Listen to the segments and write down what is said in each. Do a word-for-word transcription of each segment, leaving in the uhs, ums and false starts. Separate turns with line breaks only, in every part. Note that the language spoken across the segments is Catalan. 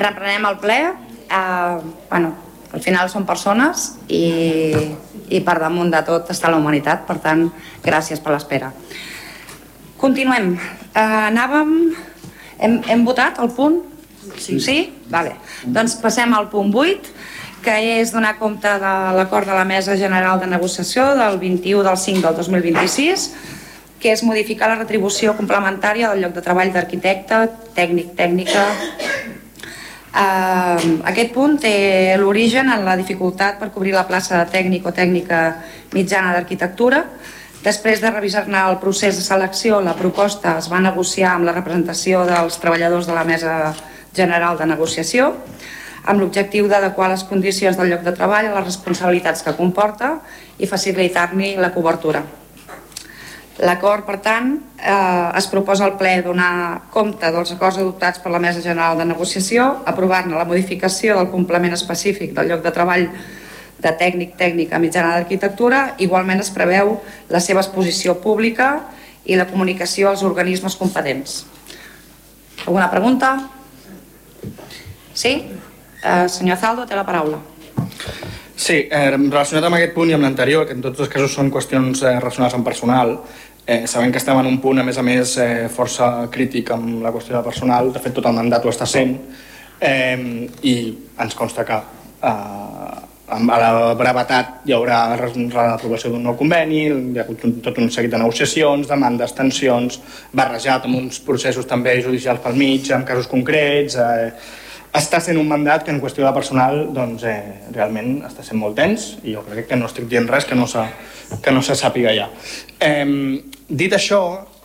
Reprenem el ple. Eh, bueno, al final són persones i, i per damunt de tot està la humanitat, per tant, gràcies per l'espera. Continuem. Eh, anàvem... Hem, hem votat el punt? Sí? Sí? Vale. Doncs passem al punt vuit, que és donar compte de l'acord de la Mesa General de Negociació del vint-i-u del cinc del dos mil vint-i-sis, que és modificar la retribució complementària del lloc de treball d'arquitecte, tècnic, tècnica. Uh, aquest punt té l'origen en la dificultat per cobrir la plaça de tècnic o tècnica mitjana d'arquitectura. Després de revisar-ne el procés de selecció, la proposta es va negociar amb la representació dels treballadors de la Mesa General de Negociació, amb l'objectiu d'adequar les condicions del lloc de treball a les responsabilitats que comporta i facilitar-ne la cobertura. L'acord, per tant, eh, es proposa al ple donar compte dels acords adoptats per la Mesa General de Negociació, aprovar-ne la modificació del complement específic del lloc de treball de tècnic, tècnica mitjana d'arquitectura. Igualment es preveu la seva exposició pública i la comunicació als organismes competents. Alguna pregunta? Sí? Eh, senyor Zaldo, té la paraula.
Sí, eh, relacionat amb aquest punt i amb l'anterior, que en tots els casos són qüestions eh, relacionades amb personal, eh, sabem que estem en un punt, a més a més, eh, força crític amb la qüestió de personal. De fet, tot el mandat ho està sent, eh, i ens consta que eh, a la brevetat hi haurà l'aprovació d'un nou conveni, hi ha tot un seguit de negociacions, demandes, tensions, barrejat amb uns processos també judicials pel mig, en casos concrets. Eh, està sent un mandat que en qüestió de personal doncs, eh, realment està sent molt tens, i jo crec que no estic dient res que no se, que no se sàpiga ja. Eh, dit això,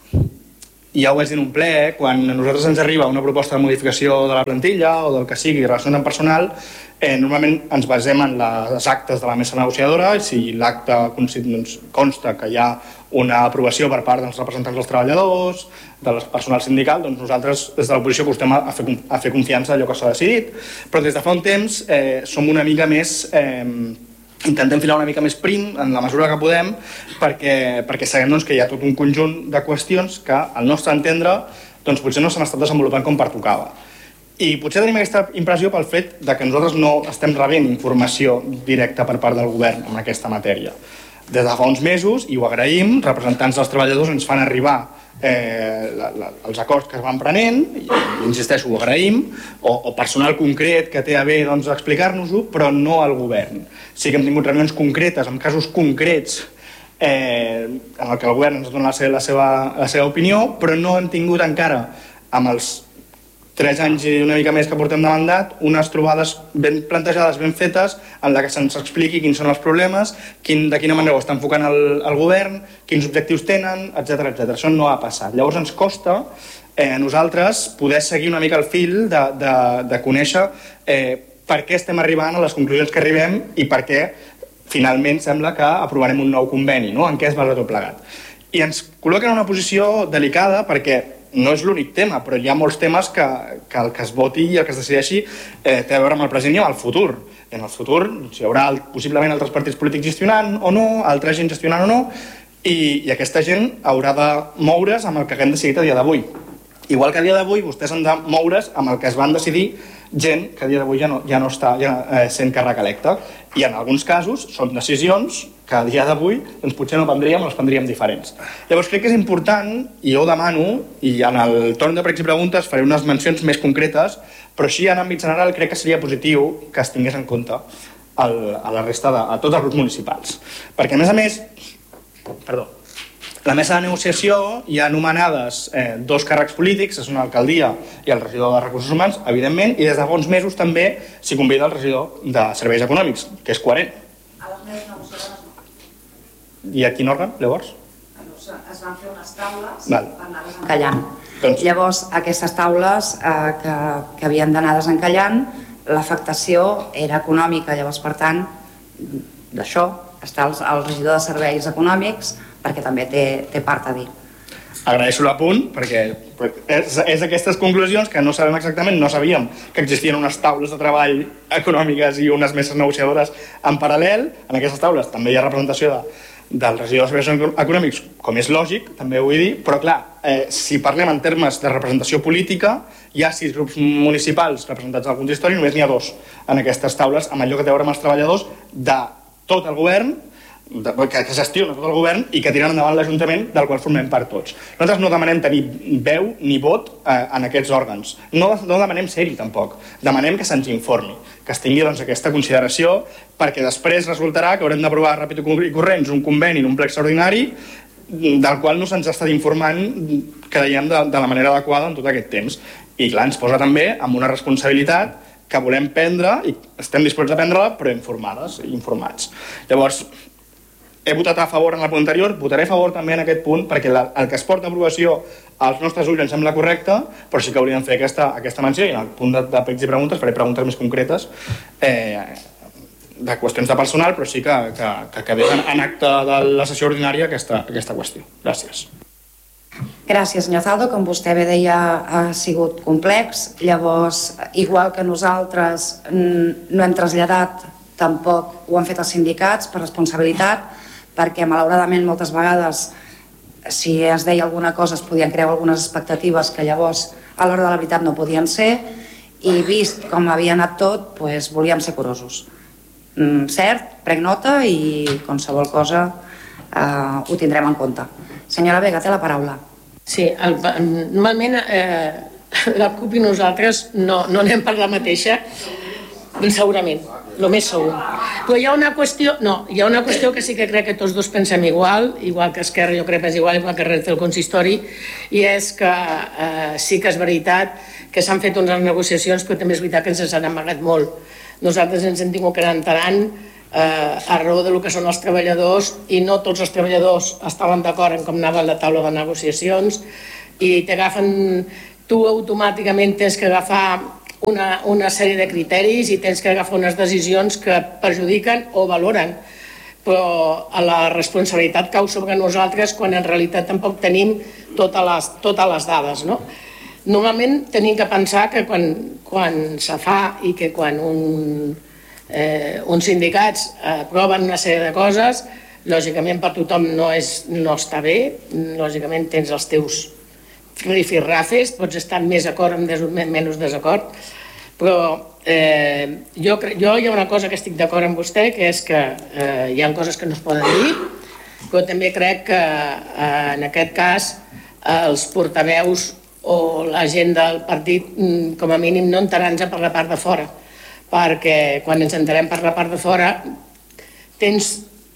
ja ho vaig dir en un ple, quan a nosaltres ens arriba una proposta de modificació de la plantilla o del que sigui relacionat amb personal, eh, normalment ens basem en les actes de la mesa negociadora, i si l'acte doncs, consta que hi ha una aprovació per part dels representants dels treballadors, del personal sindical, doncs nosaltres des de l'oposició acostem a fer, a fer confiança d'allò que s'ha decidit, però des de fa un temps eh, som una mica més... Eh, intentem filar una mica més prim en la mesura que podem, perquè, perquè sabem doncs, que hi ha tot un conjunt de qüestions que al nostre entendre doncs, potser no s'han estat desenvolupant com pertocava. I potser tenim aquesta impressió pel fet de que nosaltres no estem rebent informació directa per part del govern en aquesta matèria. Des de fa uns mesos, i ho agraïm, representants dels treballadors ens fan arribar eh, la, la, els acords que es van prenent, i insisteixo, ho agraïm, o, o personal concret que té a bé doncs, explicar-nos-ho, però no al govern. Sí que hem tingut reunions concretes, amb casos concrets, eh, en el que el govern ens dona la seva, la seva, la seva opinió, però no hem tingut encara, amb els tres anys i una mica més que portem de mandat, unes trobades ben plantejades, ben fetes, en la que se'ns expliqui quins són els problemes, quin, de quina manera ho està enfocant el, el govern, quins objectius tenen, etcètera, etcètera. Això no ha passat. Llavors ens costa eh, a nosaltres poder seguir una mica el fil de, de, de conèixer eh, per què estem arribant a les conclusions que arribem i per què finalment sembla que aprovarem un nou conveni, no? En què es basa tot plegat. I ens col·loquen en una posició delicada perquè no és l'únic tema, però hi ha molts temes que, que el que es voti i el que es decideixi eh, té a veure amb el present i amb el futur. I en el futur hi haurà possiblement altres partits polítics gestionant o no, altra gent gestionant o no, i, i aquesta gent haurà de moure's amb el que haguem decidit a dia d'avui. Igual que a dia d'avui vostès han de moure's amb el que es van decidir gent que a dia d'avui ja no, ja no està ja, eh, sent càrrec electe. I en alguns casos són decisions que a dia d'avui doncs, potser no prendríem o les prendríem diferents. Llavors crec que és important, i jo ho demano, i en el torn de pregs i preguntes faré unes mencions més concretes, però així en àmbit general crec que seria positiu que es tingués en compte el, a la resta de, a tots els grups municipals. Perquè a més a més, perdó, la mesa de negociació hi ha nomenades eh, dos càrrecs polítics, és una alcaldia i el regidor de Recursos Humans, evidentment, i des de fa uns mesos també s'hi convida el regidor de Serveis Econòmics, que és coherent.
A les meses negociadores no.
I a quin òrgan, llavors?
Es van fer unes taules
Val.
per anar desencallant.
Doncs...
Llavors, aquestes taules eh, que, que havien d'anar desencallant, l'afectació era econòmica, llavors, per tant, d'això està el, el regidor de Serveis Econòmics, perquè també té, té part a dir.
Agraeixo l'apunt, perquè és, és aquestes conclusions que no sabem exactament, no sabíem que existien unes taules de treball econòmiques i unes meses negociadores en paral·lel. En aquestes taules també hi ha representació de, del regidor de serveis econòmics, com és lògic, també ho vull dir, però clar, eh, si parlem en termes de representació política, hi ha sis grups municipals representats al consistori, només n'hi ha dos en aquestes taules, amb allò que té a veure amb els treballadors de tot el govern, de, que, que gestiona tot el govern i que tiren endavant l'Ajuntament, del qual formem part tots. Nosaltres no demanem tenir veu ni vot eh, en aquests òrgans. No, no demanem ser-hi, tampoc. Demanem que se'ns informi, que es tingui doncs, aquesta consideració, perquè després resultarà que haurem d'aprovar ràpid i corrents un conveni en un ple extraordinari del qual no se'ns ha estat informant, creiem, de, de la manera adequada en tot aquest temps. I clar, ens posa també amb una responsabilitat que volem prendre i estem disposats a prendre-la, però informades i informats. Llavors, he votat a favor en el punt anterior, votaré a favor també en aquest punt, perquè la, el que es porta a aprovació als nostres ulls em sembla correcte, però sí que hauríem de fer aquesta, aquesta menció, i en el punt de, de pregs i preguntes faré preguntes més concretes eh, de qüestions de personal, però sí que, que, que quedi en, en acte de la sessió ordinària aquesta, aquesta qüestió. Gràcies.
Gràcies, senyor Zaldo. Com vostè bé deia, ha sigut complex. Llavors, igual que nosaltres no hem traslladat, tampoc ho han fet els sindicats per responsabilitat, perquè malauradament moltes vegades si es deia alguna cosa es podien crear algunes expectatives que llavors a l'hora de la veritat no podien ser, i vist com havia anat tot, doncs volíem ser curosos. Mm, cert, prenc nota i qualsevol cosa eh, ho tindrem en compte. Senyora Vega, té la paraula.
Sí, el, normalment eh, la CUP i nosaltres no, no anem per la mateixa, segurament, el més segur. Però hi ha una qüestió, no, hi ha una qüestió que sí que crec que tots dos pensem igual, igual que Esquerra jo crec que és igual, igual que res del consistori, i és que eh, sí que és veritat que s'han fet unes negociacions, però també és veritat que ens han amagat molt. Nosaltres ens hem tingut que anar enterant eh, a raó del que són els treballadors, i no tots els treballadors estaven d'acord en com anava la taula de negociacions, i t'agafen, tu automàticament tens que agafar Una, una sèrie de criteris i tens que agafar unes decisions que perjudiquen o valoren, però la responsabilitat cau sobre nosaltres quan en realitat tampoc tenim totes les, totes les dades, no? Normalment tenim que pensar que quan, quan se fa i que quan un, eh, uns sindicats aproven una sèrie de coses, lògicament per tothom no, és, no està bé, lògicament tens els teus rifirrafes, pots estar més d'acord amb des, menys desacord, però eh, jo, jo hi ha una cosa que estic d'acord amb vostè, que és que eh, hi ha coses que no es poden dir, però també crec que eh, en aquest cas eh, els portaveus o la gent del partit com a mínim no entraran per la part de fora, perquè quan ens entrarem per la part de fora tens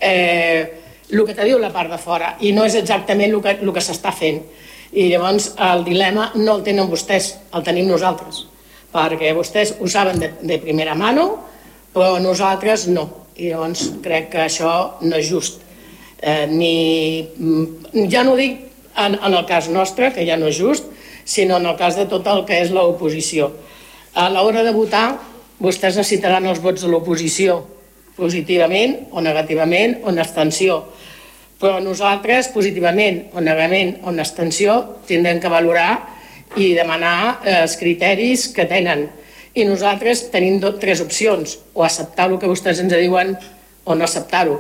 eh, el que te diu la part de fora i no és exactament el que, el que s'està fent. I llavors el dilema no el tenen vostès, el tenim nosaltres, perquè vostès ho saben de, de primera mano, però nosaltres no, i llavors crec que això no és just. Eh, ni, ja no dic en, en el cas nostre, que ja no és just, sinó en el cas de tot el que és l'oposició. A l'hora de votar, vostès necessitaran els vots de l'oposició, positivament o negativament o en abstenció. Però nosaltres, positivament o negativament o en abstenció, tindrem que valorar i demanar els criteris que tenen. I nosaltres tenim tres opcions, o acceptar el que vostès ens diuen o no acceptar-ho.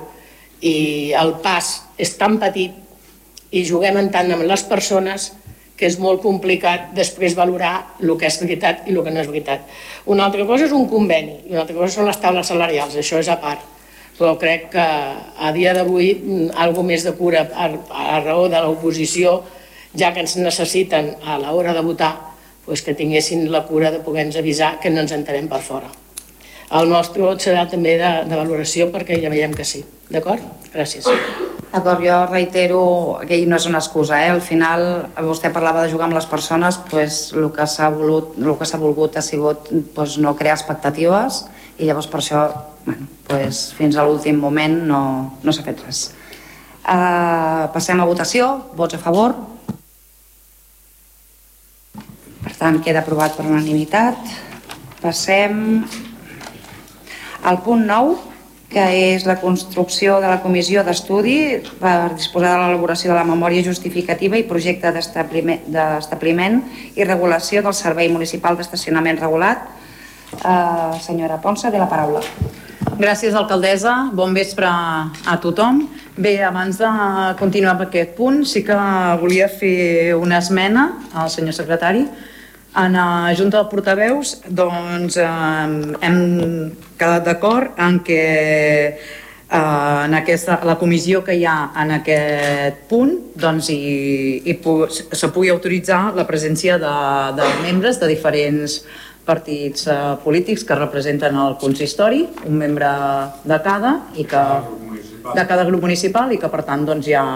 I el pas és tan petit i juguem tant amb les persones que és molt complicat després valorar el que és veritat i el que no és veritat. Una altra cosa és un conveni i una altra cosa són les taules salarials, això és a part. Però crec que a dia d'avui alguna més de cura a raó de l'oposició, ja que ens necessiten a l'hora de votar, que tinguessin la cura de poder-nos avisar que no ens entenem per fora. El nostre vot serà també de valoració perquè ja veiem que sí. D'acord? Gràcies.
D'acord, jo reitero que no és una excusa, eh? Al final vostè parlava de jugar amb les persones, doncs el que s'ha volgut, el que s'ha volgut ha sigut doncs, no crear expectatives i llavors per això bueno, doncs, fins a l'últim moment no, no s'ha fet res. Uh, passem a votació, vots a favor. Per tant, queda aprovat per unanimitat. Passem al punt nou, que és la construcció de la comissió d'estudi per disposar de l'elaboració de la memòria justificativa i projecte d'establiment i regulació del Servei Municipal d'Estacionament Regulat. Uh, senyora Ponsa, té la paraula.
Gràcies, alcaldessa. Bon vespre a tothom. Bé, abans de continuar amb aquest punt, sí que volia fer una esmena al senyor secretari. En la Junta de Portaveus doncs, eh, hem quedat d'acord en que eh, en aquesta, la comissió que hi ha en aquest punt doncs, i, i se pugui autoritzar la presència de, de membres de diferents partits eh, polítics que representen el consistori, un membre de cada i que, de cada grup municipal, i que per tant doncs, ja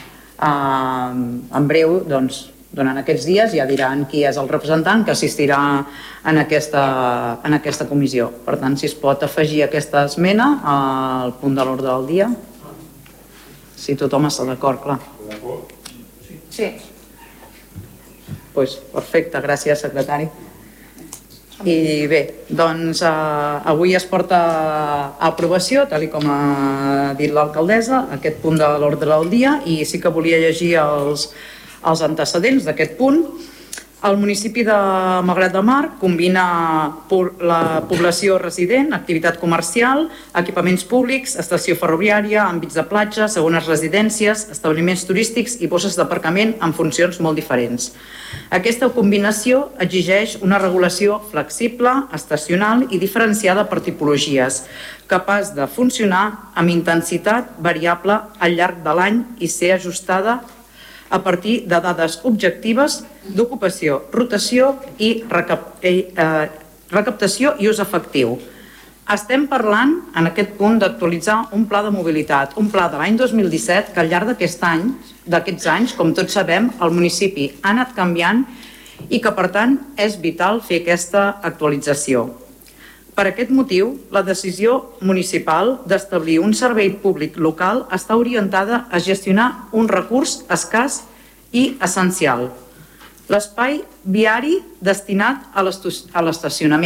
eh, en breu doncs, durant aquests dies ja diran qui és el representant que assistirà en aquesta, en aquesta comissió. Per tant, si es pot afegir aquesta esmena al punt de l'ordre del dia, si tothom està d'acord, clar. Sí. Pues, perfecte, gràcies, secretari. I bé, doncs eh, avui es porta a aprovació, tal com ha dit l'alcaldessa, aquest punt de l'ordre del dia, i sí que volia llegir els, els antecedents d'aquest punt. El municipi de Malgrat de Mar combina la població resident, activitat comercial, equipaments públics, estació ferroviària, àmbits de platja, segones residències, establiments turístics i bosses d'aparcament amb funcions molt diferents. Aquesta combinació exigeix una regulació flexible, estacional i diferenciada per tipologies, capaç de funcionar amb intensitat variable al llarg de l'any i ser ajustada a partir de dades objectives d'ocupació, rotació i recap eh, recaptació i ús efectiu. Estem parlant, en aquest punt, d'actualitzar un pla de mobilitat, un pla de l'any dos mil disset, que al llarg d'aquest any, d'aquests anys, com tots sabem, el municipi ha anat canviant i que, per tant, és vital fer aquesta actualització. Per aquest motiu, la decisió municipal d'establir un servei públic local està orientada a gestionar un recurs escàs i essencial: l'espai viari destinat a l'estacionament.